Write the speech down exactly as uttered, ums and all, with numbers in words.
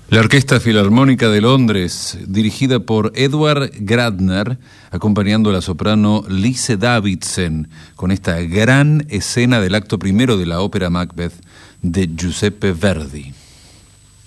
La Orquesta Filarmónica de Londres, dirigida por Edward Gradner, acompañando a la soprano Lise Davidsen, con esta gran escena del acto primero de la ópera Macbeth de Giuseppe Verdi.